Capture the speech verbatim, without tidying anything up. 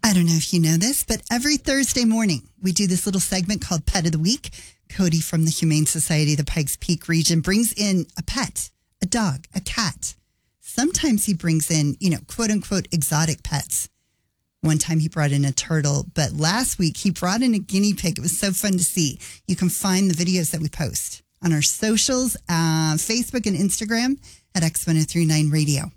I don't know if you know this, but every Thursday morning, we do this little segment called Pet of the Week. Cody from the Humane Society of the Pikes Peak region brings in a pet, a dog, a cat. Sometimes he brings in, you know, quote unquote, exotic pets. One time he brought in a turtle, but last week he brought in a guinea pig. It was so fun to see. You can find the videos that we post on our socials, uh, Facebook and Instagram at X ten thirty-nine Radio.